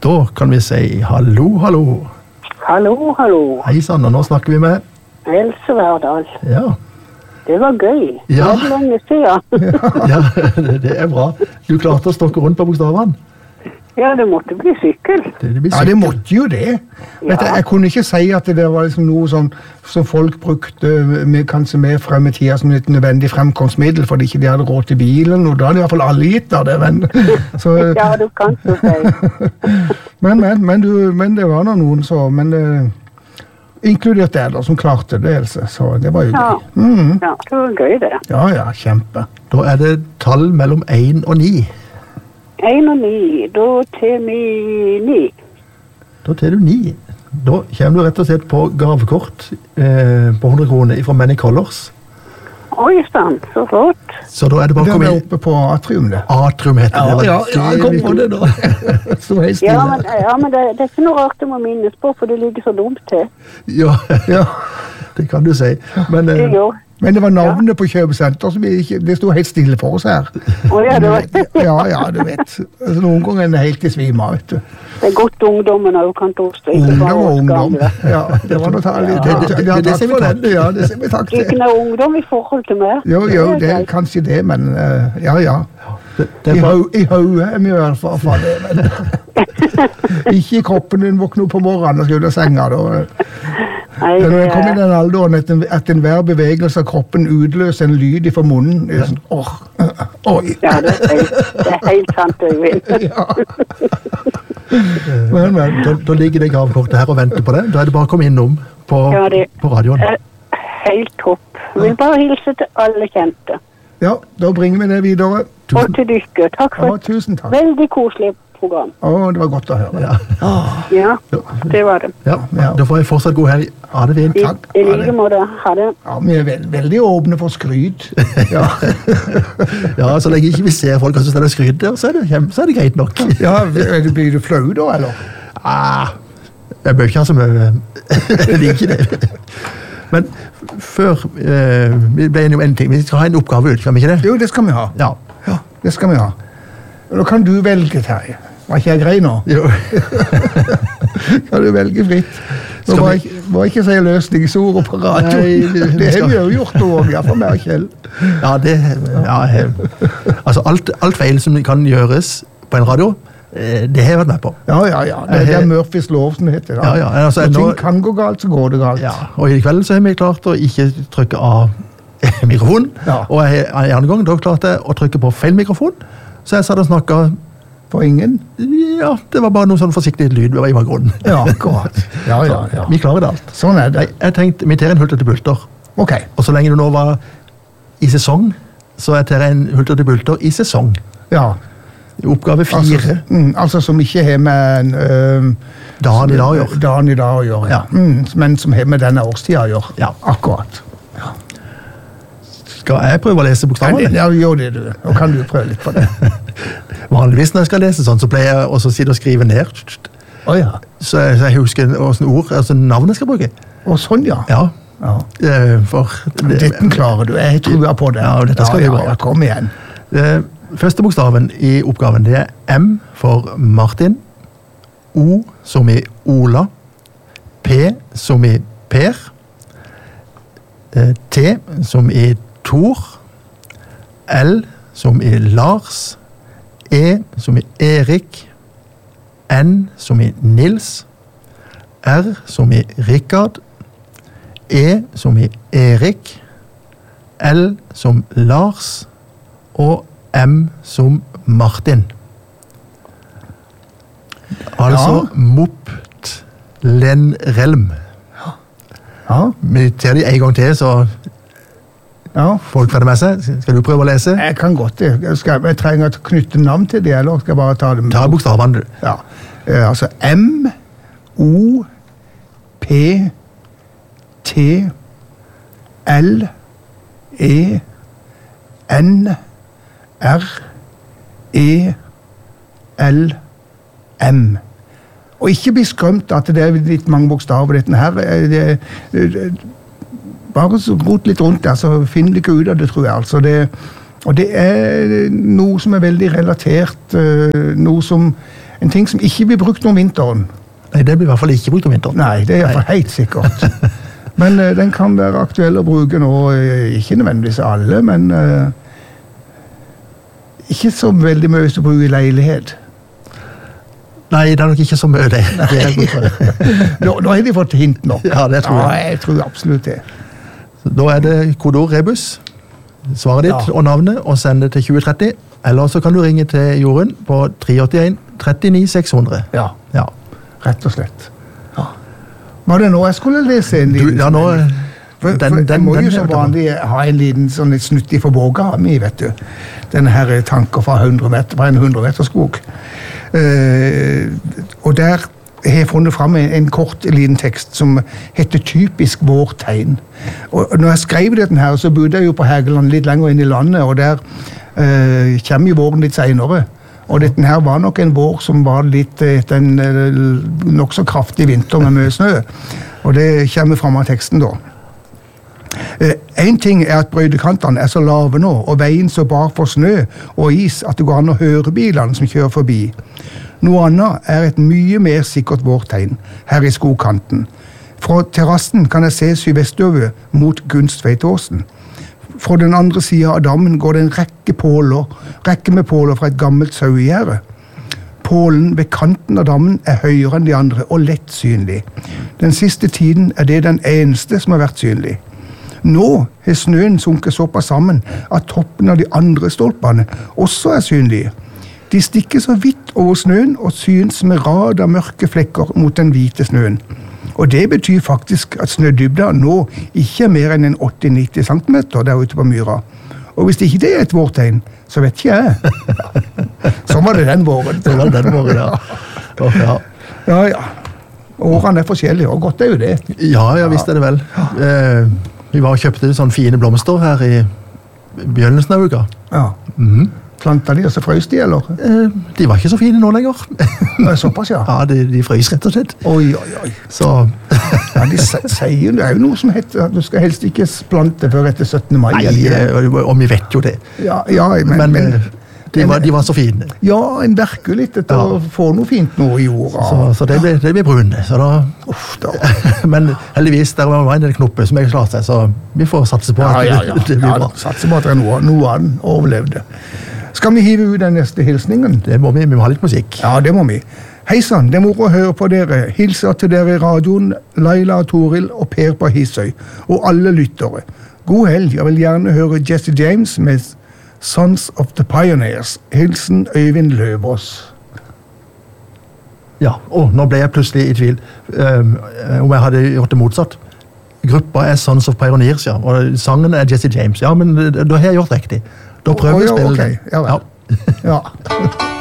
Da kan vi si hallo, hallo. Hallo, hallo. Hei sann, og nå snakker vi med... Else Verdal. Ja. Det var gøy. Ja. Det var lenge siden. Ja, det bra. Du klarte å stokke rundt på bokstavene. Ja, det måtte bli sykkel. Ja, det måtte jo det. Ja. Jeg kunne ikke si at det var liksom noe sånn, som folk brukte kanskje med frem i tida som et nødvendig fremkomstmiddel, fordi ikke de hadde råd til bilen, og da hadde i hvert fall alle gitt av det. Men, så, Ja, du kan så si. men det var noen som, inkludert deg da, som klarte det, Else, så det var jo Ja. gøy. Ja, det var gøy det. Ja, kjempe. Da er det tall mellom 1 og 9. 1 og 9, da til vi 9. Da tar du 9. Da kommer du rett og slett på gavekort på 100 kroner fra Many Colors. Oi, sann, så flott. Så da er det bare å Den komme er inn. oppe på Atrium, det. Atrium heter det. jeg kom på det da. Så helt stille. Ja, men det er ikke noe rart du må minnes på, for det ligger så dumt til. Ja, Ja. det kan du si. Men Det gjør. Men det var navnet på kjøpesenter, så det stod helt stille for oss her. Ja, det var Ja, du vet. Altså, noen ganger er det helt i svima, vet du. Det er godt ungdommen også kan toste. Ungdom og ungdom. Ja, det var noe tall. det ser vi den. Ja, det ser vi takk til. Ikke noe ungdom i forhold til meg. Jo, det er kanskje det, men ja. Det er bare, I hodet er vi i hvert fall det, men ikke i kroppen. Din våkner opp på morgenen og skal ut av senga, da. Nei, Når det jeg kom i den alderen at enhver bevegelse av kroppen utløser en lyd fra munnen, det er sånn, oi. Ja, det er helt sant, Øyvind. Ja. men, da ligger det gavekortet her og venter på det. Da er det bare å komme innom på radioen. Helt topp. Jeg vil bare hilse til alle kjente. Ja, da bringer vi det videre. Og til dere. Takk for et Tusen takk. veldig koselig program. Det var godt å høre. Ja, det var det. Ja, da får jeg fortsatt god helg. Ha det fint. Takk. I like måte. Ha det. Ja, vi er veldig åpne for skryt. Ja, Ja, så lenge ikke vi ser folk som steller skryt der, så er det greit nok. ja blir du flau da, eller? Jeg bør ikke ha så mye. Jeg liker det. Men før vi ble enige om en ting, vi skal ha en oppgave ut, skal vi ikke det? Jo, det skal vi ha. Ja. Ja, det skal vi ha. Da kan du velge, Terje. Var ikke jeg grei nå? Jo. Kan du velge fritt? Nå må ikke si løsningsord på radio. Nei, det har vi jo gjort noe, i hvert fall meg og Kjell. Altså alt feil som kan gjøres på en radio, det har jeg vært med på. Ja. Det er Murphys lov som heter det. Ja, altså, Når ting kan gå galt, så går det galt. Ja, og i kveld så har vi klart å ikke trykke av mikrofonen, og jeg har en gang da klart å trykke på feil mikrofon, så jeg satt og snakket. For ingen? Ja, det var bare noen sånn forsiktig lyd i bakgrunnen. Ja, akkurat. Ja. Vi klarer det alt. Sånn er det. Jeg tenkte, vi tar en hulter til bulter. Ok. Og så lenge du nå var i sesong, så jeg tar en hulter til bulter i sesong. Ja. Oppgave 4. Altså som ikke har med Dagen i dag å gjøre. Dagen i dag å gjøre, ja. Men som har med denne årstida å gjøre. Ja. Akkurat. Skal jeg prøve å lese bokstavene? Ja, gjør det du. Nå kan du prøve litt på det. Vanligvis når jeg skal lese sånn, så pleier jeg også å sitte og skrive ned. Så jeg husker hvordan ord, altså navnet skal bruke. Og sånn, ja. Ja. Dette klarer du. Jeg tror på det. Ja, dette skal vi bra. Ja, kom igjen. Første bokstaven i oppgaven, det er M for Martin, O som i Ola, P som i Per, T som i Tor, L som i Lars, E som i Erik, N som i Nils, R som i Rikard, E som i Erik, L som Lars og M som Martin. Altså Mopt Len Relm. Ja. Vi tar det en gang til, så folk får det med seg. Skal du prøve å lese? Jeg kan godt det. Jeg trenger å knytte navn til det, eller skal jeg bare ta det med? Ta bokstavene, du. Ja. Altså M, O, P, T, L, E, N, R, E, L, M. Og ikke bli skremt at det er litt mange bokstaver. Dette her, bare rot litt rundt der, så finner du ikke ut av det, tror jeg. Altså Og det noe som veldig relatert, en ting som ikke blir brukt om vinteren. Nei, det blir i hvert fall ikke brukt om vinteren. Nei, det i hvert fall helt sikkert. Men den kan være aktuell å bruke nå, ikke nødvendigvis alle, men ikke så veldig mye hvis du bruker i leilighet. Nei, det nok ikke så mye det. Da har de fått hint nok. Ja, det tror jeg. Ja, jeg tror absolutt det. Da det kodeord Rebus, svaret ditt og navnet, og send det til 2030. Eller så kan du ringe til Jorunn på 381 39 600. Ja. Ja. Rett og slett. Ja. Var det nå jeg skulle lese en liten? Ja, nå... Jeg må jo som vanlig ha en liten sånn snutt i forbåga mi, vet du. Denne her tanker fra en 100 meter skog. Og der har jeg funnet frem en kort liten tekst som heter Typisk vårtegn. Og når jeg skrev den her, så bodde jeg jo på Hægeland litt lenger inn i landet, og der kommer jo våren litt senere. Og dette her var nok en vår som var litt etter en nok så kraftig vinter med mye snø. Og det kommer frem av teksten da. En ting at brøydekantene så lave nå, og veien så bar for snø og is at det går an å høre bilene som kjører forbi. Noe annet et mye mer sikkert vårtegn her i skogkanten. Fra terrassen kan jeg se sydvestover mot Gunstveitåsen. Fra den andre siden av dammen går det en rekke med påler fra et gammelt sauegjerde. Pålen ved kanten av dammen høyere enn de andre og lett synlig. Den siste tiden det den eneste som har vært synlig. Nå har snøen sunket såpass sammen at toppen av de andre stolpene også synlige. De stikker så vidt over snøen og synes med rad av mørke flekker mot den hvite snøen. Og det betyr faktisk at snødybda nå ikke mer enn en 80-90 cm der ute på myra. Og hvis ikke det et vårtegn, så vet ikke jeg. Sånn var det den våren. Det var den våren, ja. Ja. Ja. Årene forskjellige, og godt jo det. Ja, jeg visste det vel. Vi var og kjøpte sånne fine blomster her i begynnelsen av uka. Ja. Planta de, og så frøs de, eller? De var ikke så fine nå lenger. Såpass, ja. Ja, de frøs rett og slett. Oi. Så... Ja, de sier det jo noe som heter at du skal helst ikke plante før etter 17. mai. Nei, og vi vet jo det. Ja, men de var så fine. Ja, en verker litt etter å få noe fint nå i jorda. Så det ble brune. Så da... Men heldigvis, der var en del knopper som jeg klarte seg, så vi får satse på at det blir bra. Satse på at det noe av den overlevde. Skal vi hive ut den neste hilsningen? Det må vi må ha litt musikk. Ja, det må vi. Hei sann, det moro å høre på dere. Hilser til dere i radioen, Laila, Toril og Per på Hisøy, og alle lyttere. God helg, jeg vil gjerne høre Jesse James med Sons of the Pioneers. Hilsen Øyvind Løvås. Ja, nå ble jeg plutselig i tvil om jeg hadde gjort det motsatt. Gruppa Sons of Pioneers, ja, og sangen Jesse James. Ja, men da har jeg gjort riktig. Da prøver vi å spille den. Ja.